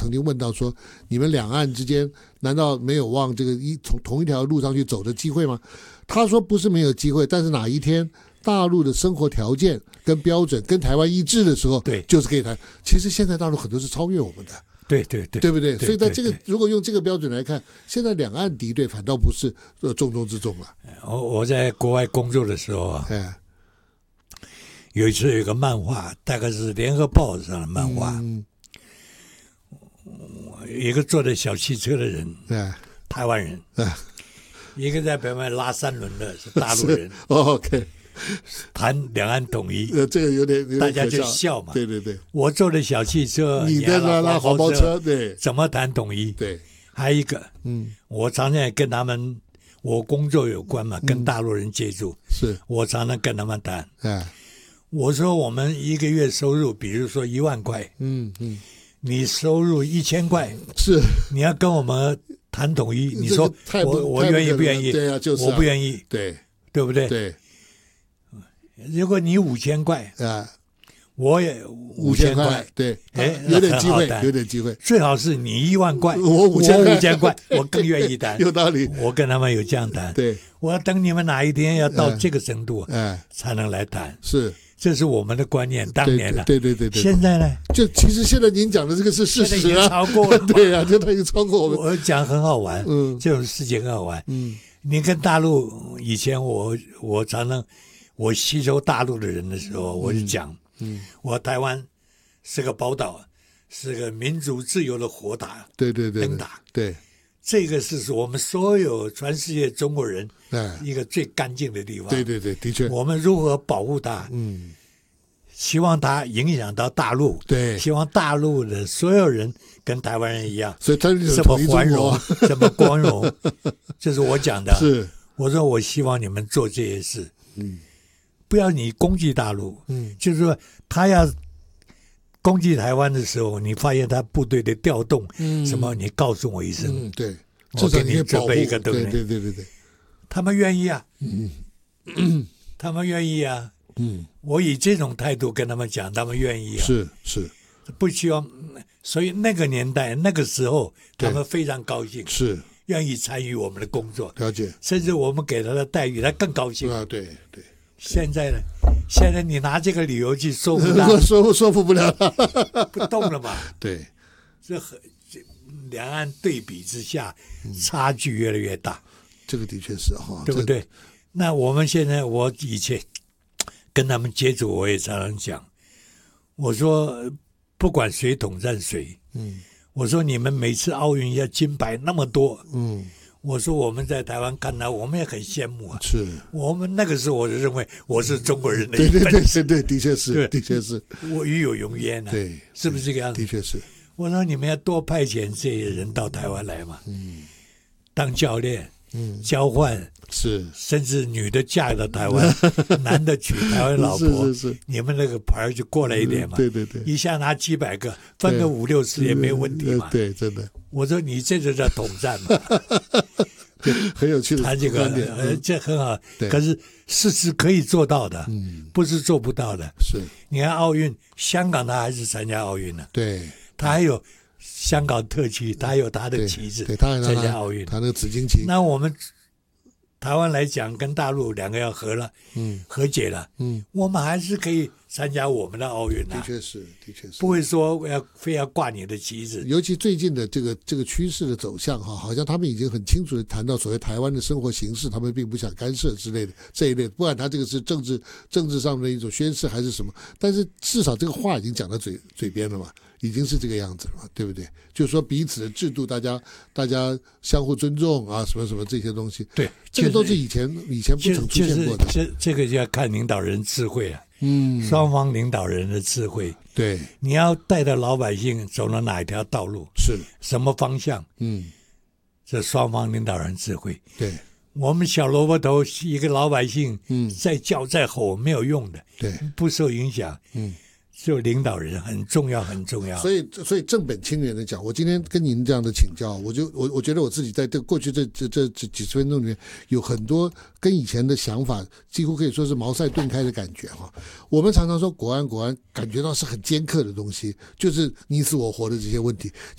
曾经问到说，你们两岸之间难道没有往这个从同一条路上去走的机会吗？他说不是没有机会，但是哪一天大陆的生活条件跟标准跟台湾一致的时候， 对， 就是可以谈。其实现在大陆很多是超越我们的。 对对对， 对不对？ 对所以在这个如果用这个标准来看，现在两岸敌对反倒不是重中之重了。 我在国外工作的时候啊，有一次有一个漫画，大概是联合报上的漫画，一个坐着小汽车的人，台湾人，一个在北面拉三轮的是大陆人。 OK。 谈两岸统一， 这个有点大家就笑嘛。 对对对， 我坐的小汽车， 你在那拉黄包车，对， 怎么谈统一？ 对， 还有一个，我常常也跟他们，我工作有关嘛，跟大陆人接触， 是我常常跟他们谈。我说我们一个月收入，比如说1万块，你收入1000块， 是你要跟我们谈统一，你说我愿意不愿意？ 对啊，就是我不愿意， 对不对？ 对。 如果你5000块我也5000块， 对，有点机会，有点机会。 最好是你1万块， 我 5000块，我更愿意谈。 有道理， 我跟他们有这样谈。 对， 我要等你们哪一天要到这个程度，才能来谈。 是， 这是我们的观念，当年了。 对。 现在呢？ 就其实现在您讲的这个是事实啊， 超过了。 对啊，就他已经超过我们。 我讲很好玩，这种事情很好玩。你跟大陆以前我常常。我吸收大陆的人的时候，我就讲，我台湾是个宝岛，是个民主自由的火塔， 对， 灯塔， 对， 这个是我们所有全世界中国人一个最干净的地方， 对，的确， 我们如何保护它？希望它影响到大陆， 对， 希望大陆的所有人跟台湾人一样， 所以他这么繁荣，这么光荣，这是我讲的， 是， 我说我希望你们做这些事，不要你攻击大陆，就是说他要攻击台湾的时候，你发现他部队的调动，什么，你告诉我一声， 对， 我给你准备一个东西， 对， 他们愿意啊，他们愿意啊，我以这种态度跟他们讲，他们愿意啊， 是， 不需要，所以那个年代那个时候，他们非常高兴， 是， 愿意参与我们的工作， 了解， 甚至我们给他的待遇，他更高兴啊，对。 现在呢？现在你拿这个理由去说服他， 说服不了他， 不动了嘛？ 对， 这两岸对比之下，差距越来越大。 这个的确是哈， 对不对？那我们现在，我以前跟他们接触，我也常常讲，我说不管谁统战谁，我说你们每次奥运要金牌那么多，我说我们在台湾看到，我们也很羡慕啊。 是， 我们那个时候我就认为我是中国人的一份子。 对，的确是，的确是。 我与有荣焉啊。 对， 是不是这个样子？ 的确是。 我说你们要多派遣这些人到台湾来嘛，当教练，交换， 是， 甚至女的嫁到台湾，男的娶台湾老婆， 是， 你们那个牌就过来一点嘛。 对， 一下拿几百个，分个5-6次也没问题嘛。 对，真的。 我说你这就叫统战嘛。 很有趣的他这个这很好，可是事实可以做到的，不是做不到的。 是， 你看奥运，香港他还是参加奥运呢， 对， 他还有香港特区，他有他的旗帜， 对，他参加奥运， 他那个紫荆旗。 那我们台湾来讲，跟大陆两个要和解了，我们还是可以参加我们的奥运啊。 的确是， 不会说非要挂你的旗帜。 尤其最近的这个趋势的走向哈，好像他们已经很清楚的谈到所谓台湾的生活形式，他们并不想干涉之类的这一类，不管他这个是政治上的一种宣示还是什么，但是至少这个话已经讲到嘴边了嘛。已经是这个样子了嘛，对不对？就是说彼此的制度，大家相互尊重啊，什么什么这些东西， 对， 这个都是以前不曾出现过的。 这个就要看领导人智慧了，双方领导人的智慧。 对， 你要带着老百姓走了哪一条道路， 是什么方向？这双方领导人智慧。 对，我们小萝卜头一个老百姓，再叫再吼没有用的， 对， 不受影响。就领导人很重要，很重要。 所以正本清源的讲，我今天跟您这样的请教，我觉得我自己在过去这几十分钟里面，有很多跟以前的想法几乎可以说是茅塞顿开的感觉哈。我们常常说国安，感觉到是很尖刻的东西，就是你死我活的这些问题。